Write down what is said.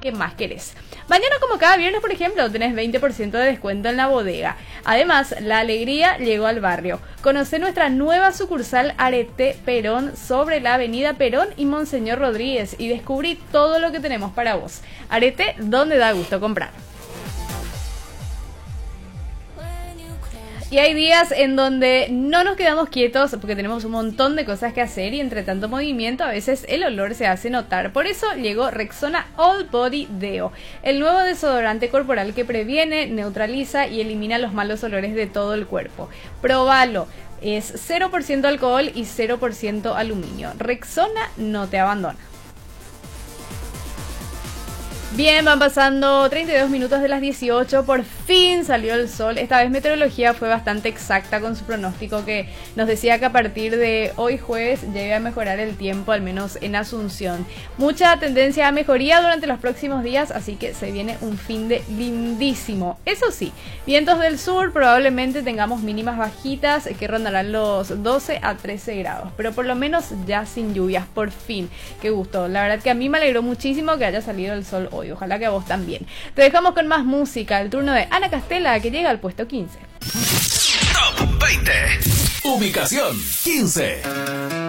¿Qué más querés? Mañana, como cada viernes, por ejemplo, tenés 20% de descuento en la bodega. Además, la alegría llegó al barrio. Conoce nuestra nueva sucursal Arete Perón sobre la avenida Perón y Monseñor Rodríguez y descubrí todo lo que tenemos para vos. Arete, donde da gusto comprar. Y hay días en donde no nos quedamos quietos porque tenemos un montón de cosas que hacer y entre tanto movimiento a veces el olor se hace notar. Por eso llegó Rexona All Body Deo, el nuevo desodorante corporal que previene, neutraliza y elimina los malos olores de todo el cuerpo. Próbalo. Es 0% alcohol y 0% aluminio. Rexona no te abandona. Bien, van pasando 32 minutos de las 18, por fin salió el sol. Esta vez Meteorología fue bastante exacta con su pronóstico que nos decía que a partir de hoy jueves ya iba a mejorar el tiempo, al menos en Asunción. Mucha tendencia a mejoría durante los próximos días, así que se viene un fin de lindísimo. Eso sí, vientos del sur, probablemente tengamos mínimas bajitas que rondarán los 12 a 13 grados, pero por lo menos ya sin lluvias, por fin. Qué gusto, la verdad que a mí me alegró muchísimo que haya salido el sol hoy. Ojalá que a vos también. Te dejamos con más música. El turno de Ana Castela, que llega al puesto 15. Top 20. Ubicación 15.